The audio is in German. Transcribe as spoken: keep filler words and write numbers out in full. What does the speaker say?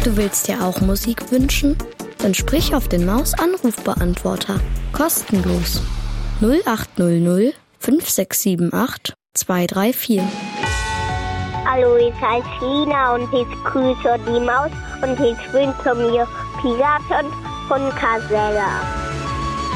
Du willst dir auch Musik wünschen? Dann sprich auf den Maus-Anrufbeantworter. Kostenlos. null acht null null fünf sechs sieben acht zwei drei vier. Hallo, ich heiße Lina und ich grüße die Maus und ich wünsche mir Pilaton von Casella.